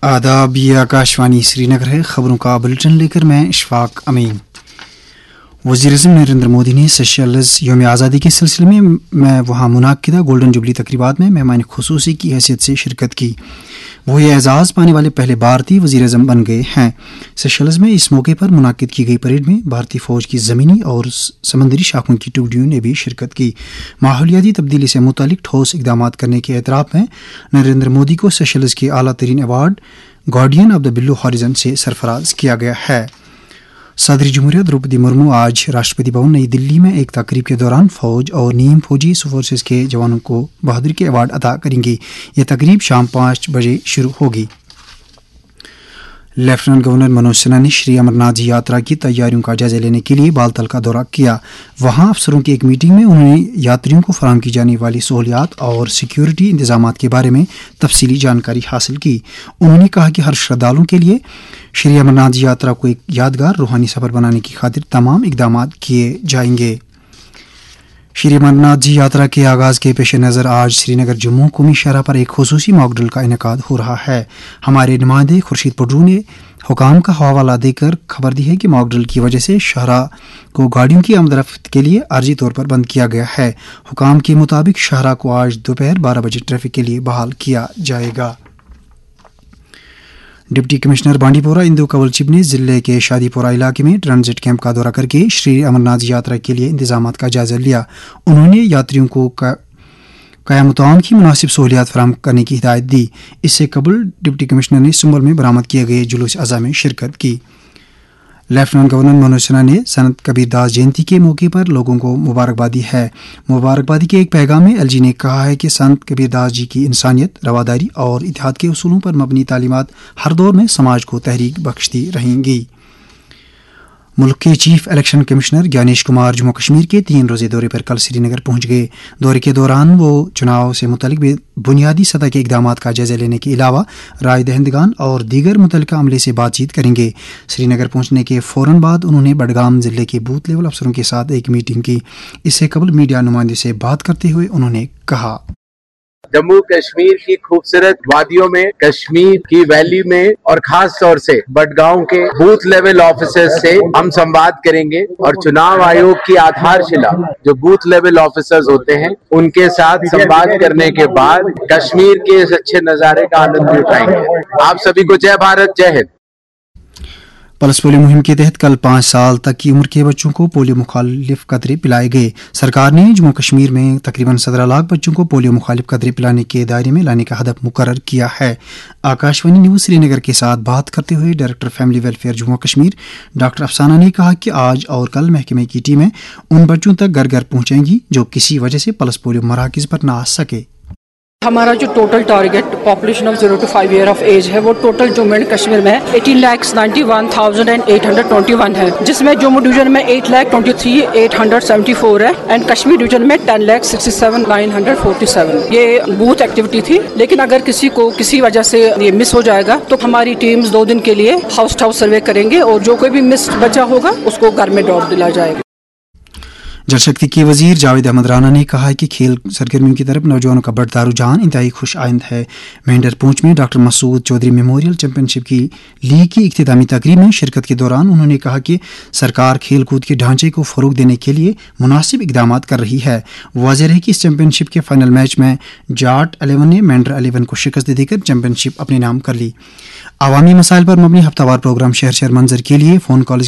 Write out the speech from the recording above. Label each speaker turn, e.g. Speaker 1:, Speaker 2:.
Speaker 1: आदाब, ये आकाशवाणी श्रीनगर है। खबरों का बुलेटिन लेकर मैं इशफाक अमीन। वज़ीर-ए-आज़म नरेंद्र मोदी ने सेशेल्स यौम आज़ादी के सिलसिले में वहाँ मुनाकिदा गोल्डन जुबली तकरीबात में मेहमान खुसूसी की हैसियत से शिरकत की। वो ये एजाज़ पाने वाले पहले भारतीय वज़ीर-ए-आज़म बन गए हैं। सेशेल्स में इस मौके पर मुनाकिद की गई परेड में भारतीय फ़ौज की ज़मीनी और समंदरी शाखों की टुकड़ियों ने भी शिरकत की। माहौलियाती तब्दीली से मुतालिक ठोस इक़दाम करने के एतराफ़ में नरेंद्र मोदी को सेशेल्स के आला तरीन award guardian of the blue horizon से सरफराज किया गया है। सदर जमहूरियत द्रौपदी मुर्मू आज राष्ट्रपति भवन नई दिल्ली में एक तकरीब के दौरान फ़ौज और नीम फौजी फोर्सेस के जवानों को बहादुरी के अवार्ड अदा करेंगी। ये तकरीब शाम 5 बजे शुरू होगी। लेफ्टिनेंट गवर्नर मनोज सिन्हा ने श्री अमरनाथ जी यात्रा की तैयारियों का जायजा लेने के लिए बालतल का दौरा किया। वहां अफसरों की एक मीटिंग में उन्होंने यात्रियों को फराहम की जाने वाली सहूलियात और सिक्योरिटी इंतजामात के बारे में तफसीली जानकारी हासिल की। उन्होंने कहा कि हर श्रद्धालुओं के लिए श्री अमरनाथ जी यात्रा को एक यादगार रूहानी सफ़र बनाने की खातिर तमाम इकदाम किए जाएंगे। श्री अमरनाथ जी यात्रा के आगाज़ के पेश नज़र आज श्रीनगर जम्मू कौमी शहरा पर एक खुसूसी मॉकड्रिल का इनेकाद हो रहा है। हमारे नुमाइंदे खुर्शीद पडरू ने हुकाम का हवाला देकर खबर दी है कि मॉकड्रिल की वजह से शहरा को गाड़ियों की आमदरफ्त के लिए आर्जी तौर पर बंद किया गया है। हुकाम के मुताबिक शहरा को आज दोपहर 12 बजे ट्रैफिक के लिए बहाल किया जाएगा। डिप्टी कमिश्नर बांडीपोरा इंदु कंवल चिब ने ज़िले के शादीपुरा इलाके में ट्रांजिट कैंप का दौरा करके श्री अमरनाथ यात्रा के लिए इंतजामात का जायजा लिया। उन्होंने यात्रियों को क़याम की मुनासिब सहूलियात फराहम करने की हिदायत दी। इससे कबल डिप्टी कमिश्नर ने सुंबल में बरामद किए गए जुलूस अज़ा में शिरकत की। लेफ्टिनेंट गवर्नर मनोज सिन्हा ने संत कबीरदास जयंती के मौके पर लोगों को मुबारकबाद दी है। मुबारकबादी के एक पैगाम में एलजी ने कहा है कि संत कबीरदास जी की इंसानियत, रवादारी और इत्तेहाद के उसूलों पर मबनी तालीमात हर दौर में समाज को तहरीक बख्शती रहेंगी। मुल्क के chief election commissioner Gyanesh Kumar Jammu Kashmir के 3 रोज़े दौरे पर कल श्रीनगर पहुंच गए। दौरे के दौरान वो चुनाव से मुतल्लिक बुनियादी सतह के इक़दाम का जायजा लेने के अलावा राय दहिंदगान और दीगर मुतल्लिका अमले से बातचीत करेंगे। श्रीनगर पहुंचने के फ़ौरन बाद उन्होंने बडगाम ज़िले के बूथ लेवल अफसरों के साथ एक मीटिंग की। इससे कबल मीडिया नुमाइंदे से बात करते हुए उन्होंने कहा,
Speaker 2: जम्मू कश्मीर की खूबसूरत वादियों में, कश्मीर की वैली में और खास तौर से बडगांव के बूथ लेवल ऑफिसर्स से हम संवाद करेंगे और चुनाव आयोग की आधारशिला जो बूथ लेवल ऑफिसर्स होते हैं उनके साथ संवाद करने के बाद कश्मीर के इस अच्छे नजारे का आनंद भी उठाएंगे। आप सभी को जय भारत, जय हिंद।
Speaker 1: पल्स पोलियो मुहिम के तहत कल 5 साल तक की उम्र के बच्चों को पोलियो मुखालिफ कतरे पिलाए गए। सरकार ने जम्मू कश्मीर में तकरीबन 17 लाख बच्चों को पोलियो मुखालिफ कतरे पिलाने के दायरे में लाने का हदफ मुकर्रर किया है। आकाशवाणी न्यूज़ श्रीनगर के साथ बात करते हुए director family welfare Jammu Kashmir doctor अफसाना ने कहा कि आज और कल महकमे की टीमें उन बच्चों तक घर घर पहुँचेंगी जो किसी वजह से पल्स पोलियो मराकज़ पर ना आ सके।
Speaker 3: हमारा जो total target population of 0 to 5 year of as है वो टोटल जम्मू एंड कश्मीर में 18,91,821 है, जिसमें जम्मू डिवीजन में 8,23,874 है एंड कश्मीर डिवीजन में 10,67,947। ये बूथ एक्टिविटी थी, लेकिन अगर किसी को किसी वजह से ये मिस हो जाएगा तो हमारी टीम्स 2 दिन के लिए हाउस टू हाउस सर्वे करेंगे और जो कोई भी मिस बचा होगा उसको घर में ड्रॉप दिला जाएगा।
Speaker 1: जल शक्ति के वजीर जावेद अहमद राना ने कहा है कि खेल सरगर्मियों की तरफ नौजवानों का बढ़ता रुझान इंतहाई खुश आइंद है। मेंढर पूंछ में doctor Masood Chaudhary memorial championship की लीग की इख्तितामी तकरीब में शिरकत के दौरान उन्होंने कहा कि सरकार खेल कूद के ढांचे को फ़रोग देने के लिए मुनासिब इक़दाम कर रही है। वाज़ेह है कि इस चैंपियनशिप के फाइनल मैच में जाट 11 ने मेंढर 11 को शिकस्त देकर चैंपियनशिप अपने नाम कर ली। अवामी मसाइल पर मबनी हफ्तावार प्रोग्राम शहर शहर मंजर के लिए फ़ोन कॉल